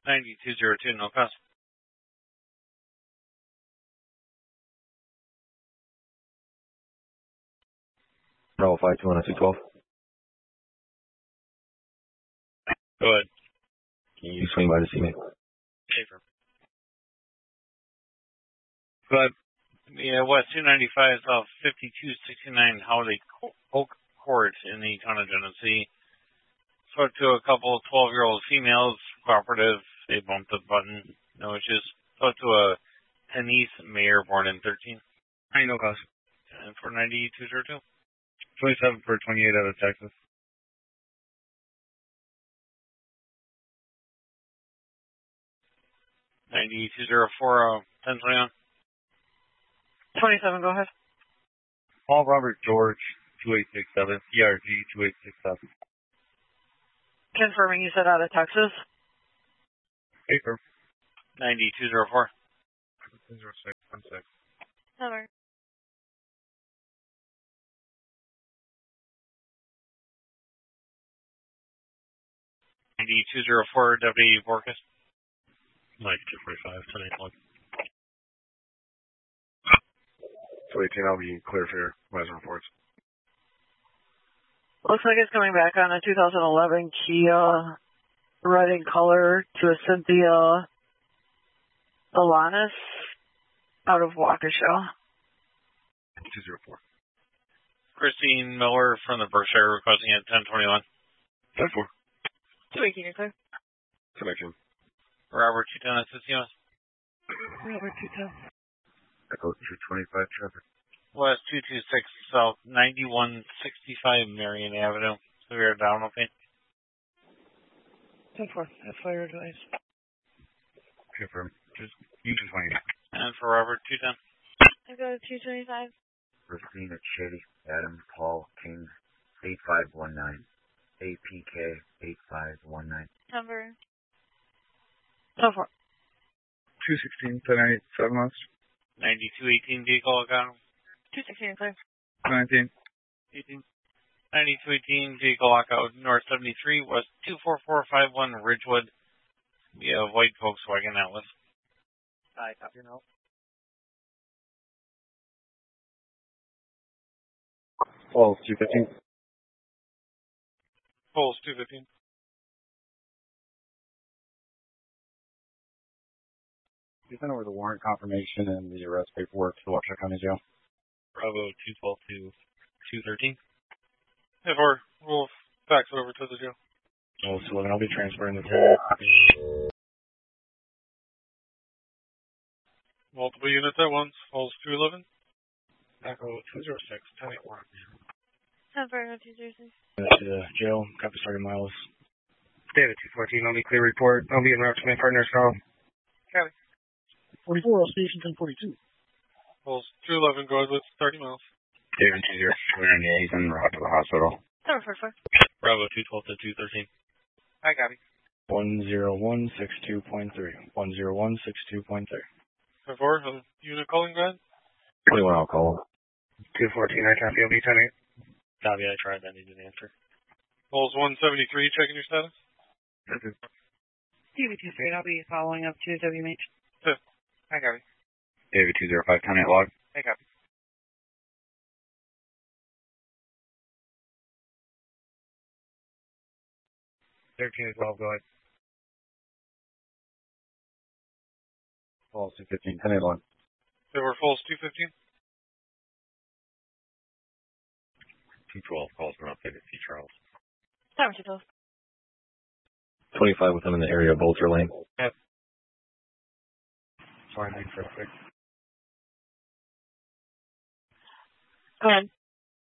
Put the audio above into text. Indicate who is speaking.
Speaker 1: 9202, no cost.
Speaker 2: Bravo 521 at 212.
Speaker 1: Go ahead.
Speaker 2: Can you swing by to see me?
Speaker 1: Safer. Go ahead. Yeah, West 295 South 5269 Holiday Oak Court in the town of Genesee. Spoke to a couple 12-year-old females, cooperative. They bumped the button. No issues. Spoke to a Denise Mayer, born in 13.
Speaker 3: No cost.
Speaker 1: And for 9202.
Speaker 3: 27 for 28 out of Texas.
Speaker 1: 9204, 1021.
Speaker 4: 27, go ahead.
Speaker 3: Paul Robert George, 2867, ERG 2867.
Speaker 4: Confirming you said out of Texas.
Speaker 3: Paper.
Speaker 1: 9204.
Speaker 3: 0616.
Speaker 4: Number.
Speaker 1: 9204, Deputy Borkus.
Speaker 3: 9245, 1081. 218, I'll be clear for your Western reports.
Speaker 4: Looks like it's coming back on a 2011 Kia red in color to a Cynthia Alanis out of Waukesha.
Speaker 3: 204.
Speaker 1: Christine Miller from the Berkshire requesting at 1021.
Speaker 3: 10-4.
Speaker 4: 218, you're clear.
Speaker 3: Connection.
Speaker 1: Robert 210 at CCMS.
Speaker 4: Robert 210.
Speaker 3: Echo 225 traffic.
Speaker 1: West 226 South 9165 Marion Avenue. Severe abdominal pain.
Speaker 4: 10-4. That's fire advice.
Speaker 3: Confirm. Just you 220.
Speaker 1: And for Robert 210.
Speaker 4: I go to 225.
Speaker 5: Christine at Shady, Adam, Paul, King, 8519. APK 8519.
Speaker 4: Number. 10-4.
Speaker 3: 216, 10-8, 7 months.
Speaker 1: 9218 vehicle account.
Speaker 4: 216, clear.
Speaker 3: 19.
Speaker 1: 18. 9218 vehicle lockout North 73 West 24451 Ridgewood. Yeah, white Volkswagen Atlas.
Speaker 4: I copy now.
Speaker 3: Falls 215.
Speaker 1: Falls 215.
Speaker 3: You sent over the warrant confirmation and the arrest paperwork to the Waukesha County Jail.
Speaker 1: Bravo 212 to 213. Yeah, or we'll fax it over to the jail.
Speaker 3: Oh, so then I'll be transferring the ticket.
Speaker 1: Multiple units at once. Falls 211.
Speaker 3: Echo 206, 1081.
Speaker 4: Number 206.
Speaker 3: Jail, copy Sergeant Miles. David 214, I'll be clear report. I'll be en route to my partner's call.
Speaker 1: Copy.
Speaker 6: 44, station 1042.
Speaker 1: Falls 211 goes with 30 miles.
Speaker 3: David 20, he's en route to the hospital.
Speaker 4: Number 44.
Speaker 1: Bravo 212 to 213. I copy.
Speaker 3: 10162.3. 10162.3.
Speaker 1: 4, unit calling, go ahead.
Speaker 2: 21, I'll call.
Speaker 3: 214, I copy, I'll be 10-8.
Speaker 1: Copy, I tried, I need an answer. Falls 173, checking your status.
Speaker 4: TV 23, I'll be following up to WMH.
Speaker 1: I copy.
Speaker 3: David 205, 10-8 log.
Speaker 1: I copy.
Speaker 3: Thirteen as well, go ahead. Falls 215, 10-8 log.
Speaker 1: There were Falls 215.
Speaker 3: 212 calls for an update at C. Charles.
Speaker 4: Number 212.
Speaker 2: 25 with them in the area of Bolter Lane.
Speaker 1: Yep.
Speaker 3: Sorry, mate, for a quick.
Speaker 4: Go ahead.